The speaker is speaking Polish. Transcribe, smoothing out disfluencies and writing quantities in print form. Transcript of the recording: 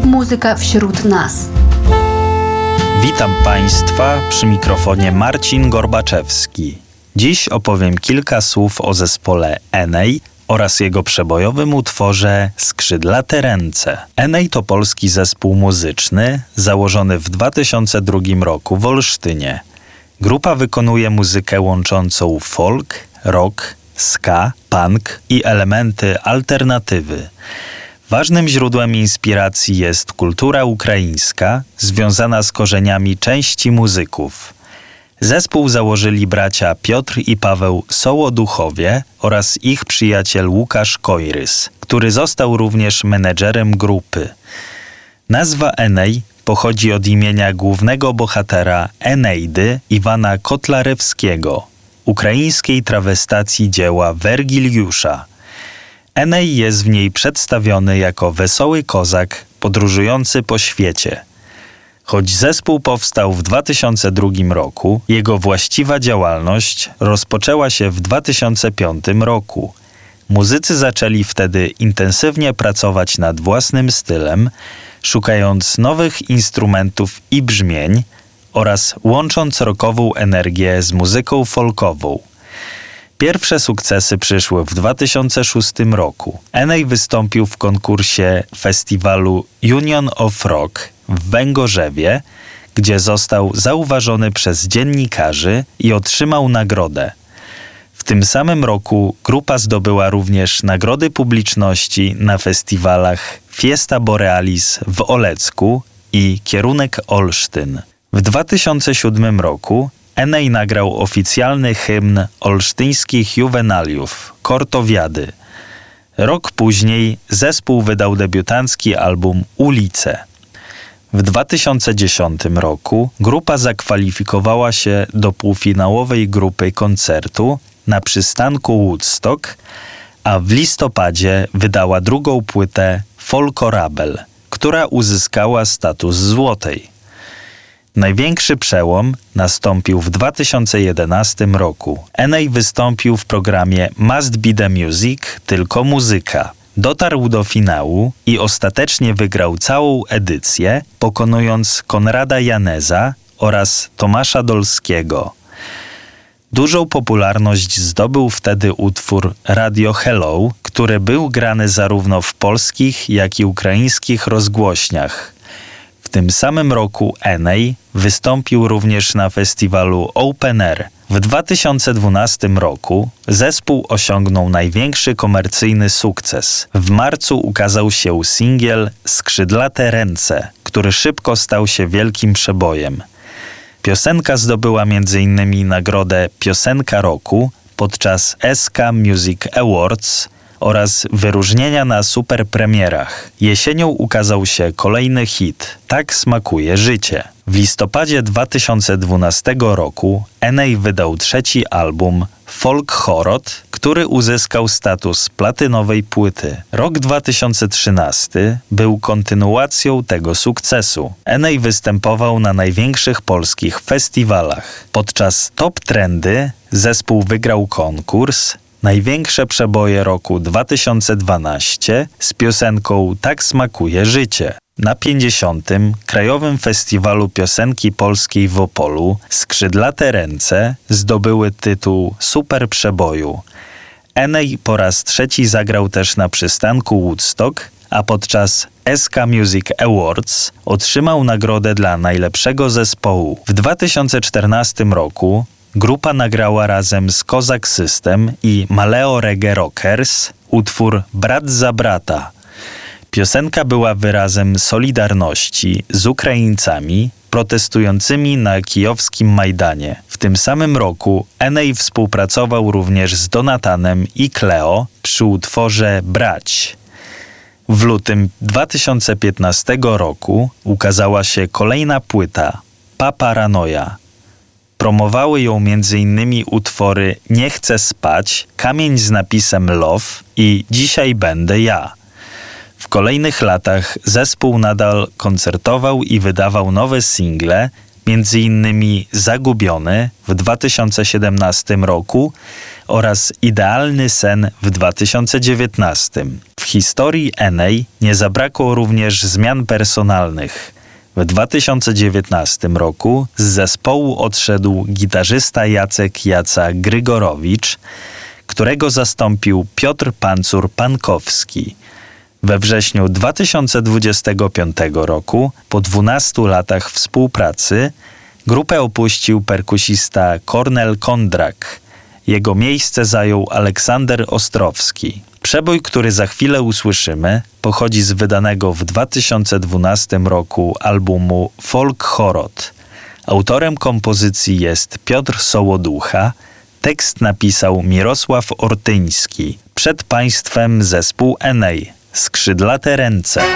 muzyka wśród nas. Witam Państwa, przy mikrofonie Marcin Gorbaczewski. Dziś opowiem kilka słów o zespole Enei oraz jego przebojowym utworze Skrzydlate ręce. Enei to polski zespół muzyczny założony w 2002 roku w Olsztynie. Grupa wykonuje muzykę łączącą folk, rock, ska, punk i elementy alternatywy. Ważnym źródłem inspiracji jest kultura ukraińska, związana z korzeniami części muzyków. Zespół założyli bracia Piotr i Paweł Sołoduchowie oraz ich przyjaciel Łukasz Kojrys, który został również menedżerem grupy. Nazwa Enei pochodzi od imienia głównego bohatera Eneidy Iwana Kotlarewskiego, ukraińskiej trawestacji dzieła Wergiliusza. Enei jest w niej przedstawiony jako wesoły kozak podróżujący po świecie. Choć zespół powstał w 2002 roku, jego właściwa działalność rozpoczęła się w 2005 roku. Muzycy zaczęli wtedy intensywnie pracować nad własnym stylem, szukając nowych instrumentów i brzmień oraz łącząc rockową energię z muzyką folkową. Pierwsze sukcesy przyszły w 2006 roku. Enei wystąpił w konkursie festiwalu Union of Rock w Węgorzewie, gdzie został zauważony przez dziennikarzy i otrzymał nagrodę. W tym samym roku grupa zdobyła również nagrody publiczności na festiwalach Fiesta Borealis w Olecku i Kierunek Olsztyn. W 2007 roku Enei nagrał oficjalny hymn olsztyńskich juwenaliów, Kortowiady. Rok później zespół wydał debiutancki album Ulice. W 2010 roku grupa zakwalifikowała się do półfinałowej grupy koncertu na przystanku Woodstock, a w listopadzie wydała drugą płytę Folkorabel, która uzyskała status złotej. Największy przełom nastąpił w 2011 roku. Enei wystąpił w programie Must Be The Music, tylko muzyka. Dotarł do finału i ostatecznie wygrał całą edycję, pokonując Konrada Janeza oraz Tomasza Dolskiego. Dużą popularność zdobył wtedy utwór Radio Hello, który był grany zarówno w polskich, jak i ukraińskich rozgłośniach. W tym samym roku Enei wystąpił również na festiwalu Open Air. W 2012 roku zespół osiągnął największy komercyjny sukces. W marcu ukazał się singiel Skrzydlate ręce, który szybko stał się wielkim przebojem. Piosenka zdobyła m.in. nagrodę Piosenka Roku podczas SK Music Awards oraz wyróżnienia na superpremierach. Jesienią ukazał się kolejny hit Tak smakuje życie. W listopadzie 2012 roku Enei wydał trzeci album Folk Chorot, który uzyskał status platynowej płyty. Rok 2013 był kontynuacją tego sukcesu. Enei występował na największych polskich festiwalach. Podczas Top Trendy zespół wygrał konkurs Największe przeboje roku 2012 z piosenką Tak smakuje życie. Na 50. Krajowym Festiwalu Piosenki Polskiej w Opolu Skrzydlate ręce zdobyły tytuł Super Przeboju. Enei po raz trzeci zagrał też na przystanku Woodstock, a podczas SK Music Awards otrzymał nagrodę dla najlepszego zespołu. W 2014 roku grupa nagrała razem z Kozak System i Maleo Reggae Rockers utwór Brat za brata. Piosenka była wyrazem solidarności z Ukraińcami protestującymi na kijowskim Majdanie. W tym samym roku Enei współpracował również z Donatanem i Cleo przy utworze Brać. W lutym 2015 roku ukazała się kolejna płyta Paranoja. Promowały ją m.in. utwory Nie chcę spać, Kamień z napisem Love i Dzisiaj będę ja. W kolejnych latach zespół nadal koncertował i wydawał nowe single, m.in. Zagubiony w 2017 roku oraz Idealny sen w 2019. W historii Enei nie zabrakło również zmian personalnych. W 2019 roku z zespołu odszedł gitarzysta Jacek „Jaca” Grygorowicz, którego zastąpił Piotr Pancur-Pankowski. We wrześniu 2025 roku, po 12 latach współpracy, grupę opuścił perkusista Kornel Kondrak. Jego miejsce zajął Aleksander Ostrowski. Przebój, który za chwilę usłyszymy, pochodzi z wydanego w 2012 roku albumu Folk Chorot. Autorem kompozycji jest Piotr Sołoducha, tekst napisał Mirosław Ortyński. Przed Państwem zespół Enei, Skrzydlate ręce.